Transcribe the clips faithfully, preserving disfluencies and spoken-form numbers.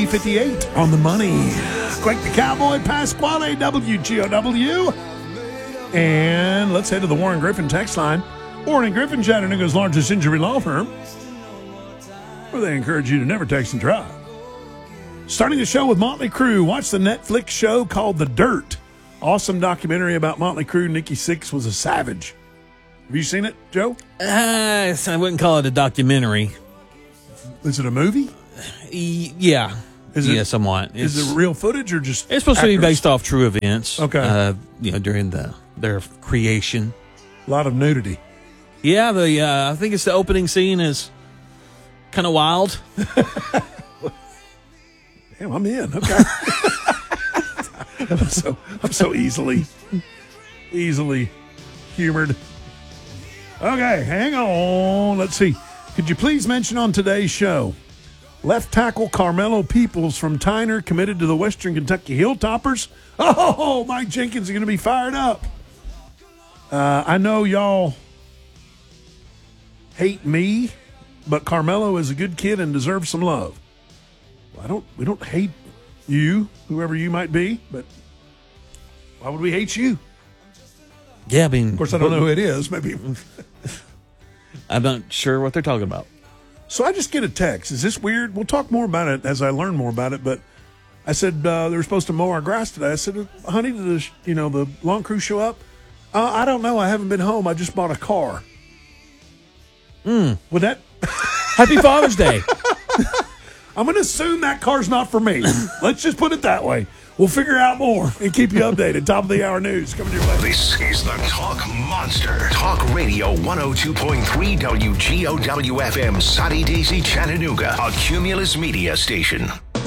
fifty-eight on the money. Greg the Cowboy, Pasquale, W G O W. And let's head to the Warren Griffin text line. Warren and Griffin, Chattanooga's largest injury law firm, where they encourage you to never text and drive. Starting the show with Motley Crue. Watch the Netflix show called The Dirt. Awesome documentary about Motley Crue. Nikki Sixx was a savage. Have you seen it, Joe? Uh, I wouldn't call it a documentary. Is it a movie? Yeah. Is yeah, it, somewhat. It's, is it real footage or just It's supposed actors? to be based off true events. Okay. Uh, you know, during the their creation. A lot of nudity. Yeah, the uh, I think it's the opening scene is kind of wild. Damn, I'm in. Okay. I'm so I'm so easily easily humored. Okay, hang on. Let's see. Could you please mention on today's show, left tackle Carmelo Peoples from Tyner committed to the Western Kentucky Hilltoppers? Oh, Mike Jenkins is going to be fired up. Uh, I know y'all hate me, but Carmelo is a good kid and deserves some love. I don't. We don't hate you, whoever you might be, but why would we hate you? Yeah, I mean, Of course, I don't know who it is. Maybe. I'm not sure what they're talking about. So I just get a text. Is this weird? We'll talk more about it as I learn more about it. But I said uh, they were supposed to mow our grass today. I said, honey, did the you know the lawn crew show up? Uh, I don't know. I haven't been home. I just bought a car. Mm. Would that? Happy Father's Day. I'm going to assume that car's not for me. Let's just put it that way. We'll figure out more and keep you updated. Top of the hour news coming your way. This is the Talk Monster. Talk Radio one oh two point three W G O W F M, Soddy Daisy, Chattanooga, a Cumulus media station.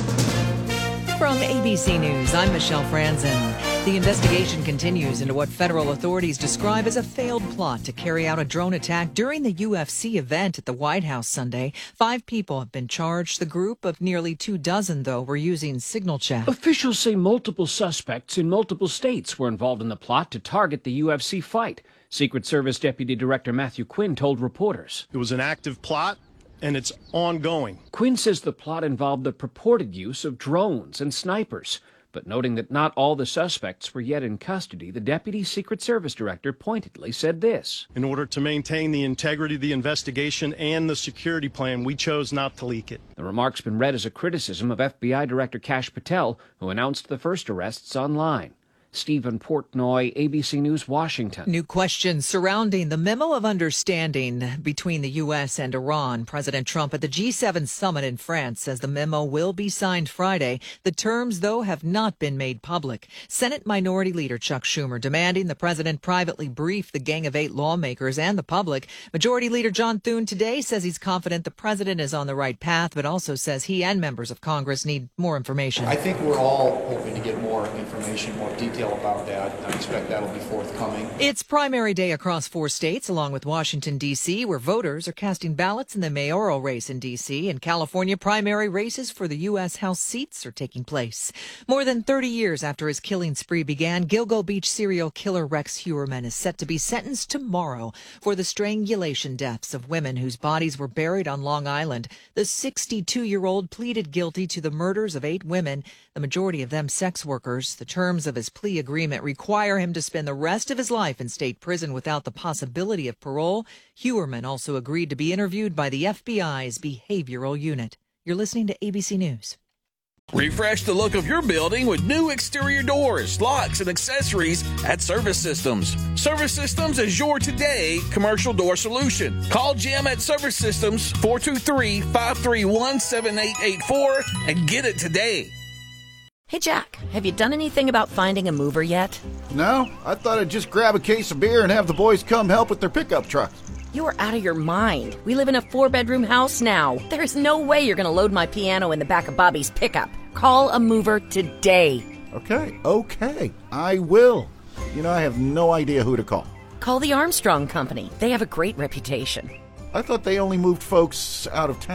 From A B C News, I'm Michelle Franzen. The investigation continues into what federal authorities describe as a failed plot to carry out a drone attack during the U F C event at the White House Sunday. Five people have been charged. The group of nearly two dozen, though, were using signal chaff. Officials say multiple suspects in multiple states were involved in the plot to target the U F C fight. Secret Service Deputy Director Matthew Quinn told reporters. It was an active plot, and it's ongoing. Quinn says the plot involved the purported use of drones and snipers. But noting that not all the suspects were yet in custody, the Deputy Secret Service Director pointedly said this. In order to maintain the integrity of the investigation and the security plan, we chose not to leak it. The remark's been read as a criticism of F B I Director Kash Patel, who announced the first arrests online. Stephen Portnoy, A B C News, Washington. New questions surrounding the memo of understanding between the U S and Iran. President Trump at the G seven summit in France says the memo will be signed Friday. The terms, though, have not been made public. Senate Minority Leader Chuck Schumer demanding the president privately brief the Gang of Eight lawmakers and the public. Majority Leader John Thune today says he's confident the president is on the right path, but also says he and members of Congress need more information. I think we're all hoping to get more information, more detail about that. I expect that'll be forthcoming. It's primary day across four states, along with Washington, D C, where voters are casting ballots in the mayoral race in D C. In California, primary races for the U S House seats are taking place. More than thirty years after his killing spree began, Gilgo Beach serial killer Rex Heuermann is set to be sentenced tomorrow for the strangulation deaths of women whose bodies were buried on Long Island. The sixty-two-year-old pleaded guilty to the murders of eight women, the majority of them sex workers. The terms of his plea agreement require him to spend the rest of his life in state prison without the possibility of parole. Heuermann also agreed to be interviewed by the F B I's behavioral unit. You're listening to A B C News. Refresh the look of your building with new exterior doors, locks, and accessories at Service Systems. Service Systems is your today commercial door solution. Call Jim at Service Systems, four two three, five three one, seven eight eight four, and get it today. Hey, Jack, have you done anything about finding a mover yet? No, I thought I'd just grab a case of beer and have the boys come help with their pickup trucks. You are out of your mind. We live in a four-bedroom house now. There's no way you're going to load my piano in the back of Bobby's pickup. Call a mover today. Okay, okay, I will. You know, I have no idea who to call. Call the Armstrong Company. They have a great reputation. I thought they only moved folks out of town.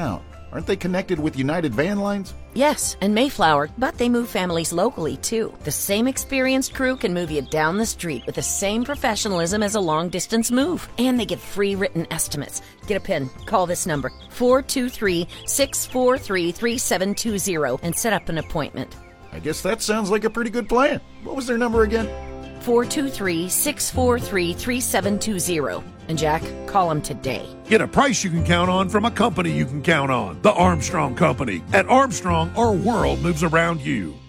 Aren't they connected with United Van Lines? Yes, and Mayflower, but they move families locally, too. The same experienced crew can move you down the street with the same professionalism as a long-distance move. And they give free written estimates. Get a pen. Call this number, four two three, six four three, three seven two zero, and set up an appointment. I guess that sounds like a pretty good plan. What was their number again? four two three, six four three, three seven two zero. And Jack, call them today. Get a price you can count on from a company you can count on. The Armstrong Company. At Armstrong, our world moves around you.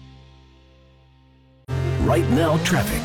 Right now, traffic.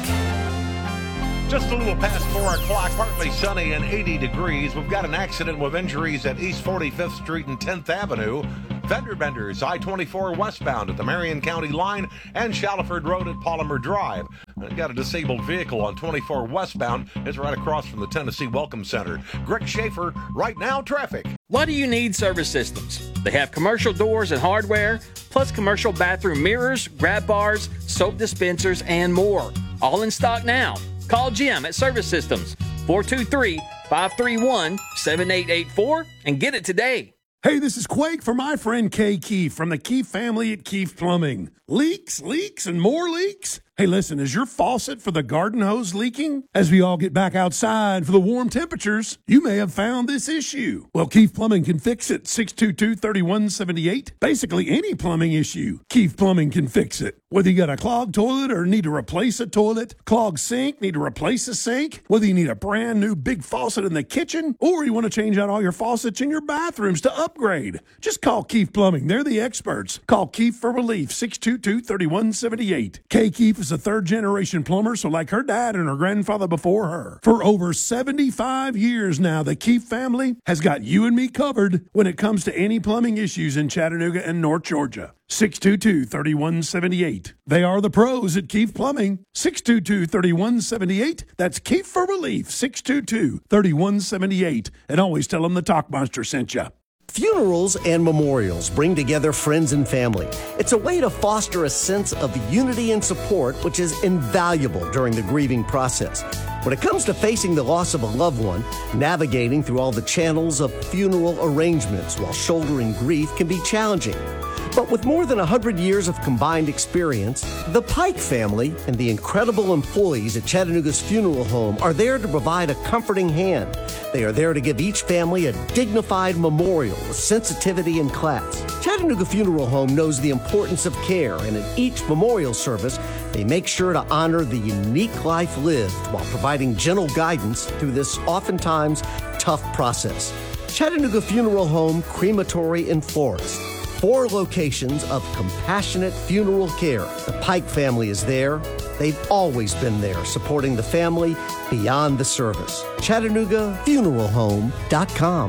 Just a little past four o'clock, partly sunny and eighty degrees. We've got an accident with injuries at East forty-fifth Street and tenth Avenue. Fender benders, I twenty-four westbound at the Marion County line and Shallowford Road at Palmer Drive. We've got a disabled vehicle on twenty-four westbound. It's right across from the Tennessee Welcome Center. Greg Schaefer, Right Now Traffic. Why do you need Service Systems? They have commercial doors and hardware, plus commercial bathroom mirrors, grab bars, soap dispensers, and more. All in stock now. Call Jim at Service Systems, four two three, five three one, seven eight eight four, and get it today. Hey, this is Quake for my friend Kay Keefe from the Keefe family at Keefe Plumbing. Leaks, leaks, and more leaks? Hey, listen, is your faucet for the garden hose leaking? As we all get back outside for the warm temperatures, you may have found this issue. Well, Keefe Plumbing can fix it. six two two, three one seven eight. Basically, any plumbing issue, Keefe Plumbing can fix it. Whether you got a clogged toilet or need to replace a toilet, clogged sink, need to replace a sink, whether you need a brand new big faucet in the kitchen, or you want to change out all your faucets in your bathrooms to upgrade, just call Keefe Plumbing. They're the experts. Call Keefe for relief, six two two, three one seven eight. Kay Keefe is a third-generation plumber, so like her dad and her grandfather before her. For over seventy-five years now, the Keefe family has got you and me covered when it comes to any plumbing issues in Chattanooga and North Georgia. six two two, three one seven eight. They are the pros at Keefe Plumbing. six two two, three one seven eight. That's Keefe for relief, six two two, three one seven eight. And always tell them the Talk Monster sent you. Funerals and memorials bring together friends and family. It's a way to foster a sense of unity and support, which is invaluable during the grieving process. When it comes to facing the loss of a loved one, navigating through all the channels of funeral arrangements while shouldering grief can be challenging. But with more than one hundred years of combined experience, the Pike family and the incredible employees at Chattanooga's funeral home are there to provide a comforting hand. They are there to give each family a dignified memorial with sensitivity and class. Chattanooga Funeral Home knows the importance of care, and at each memorial service, they make sure to honor the unique life lived while providing gentle guidance through this oftentimes tough process. Chattanooga Funeral Home, Crematory, and Florist. Four locations of compassionate funeral care. The Pike family is there. They've always been there, supporting the family beyond the service. Chattanooga Funeral Home dot com.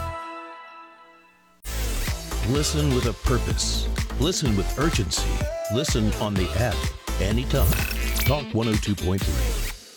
Listen with a purpose. Listen with urgency. Listen on the app anytime. Talk one oh two point three.